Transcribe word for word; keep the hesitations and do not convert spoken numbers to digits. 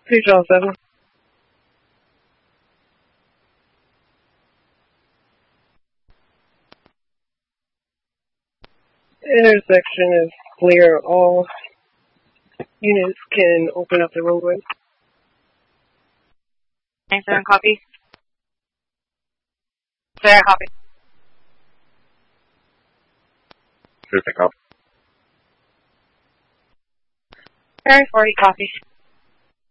Control seven. Intersection is clear. All units can open up the roadway. nine seven, copy. Sarah, copy. Fifty, copy. Sarah, forty, copy.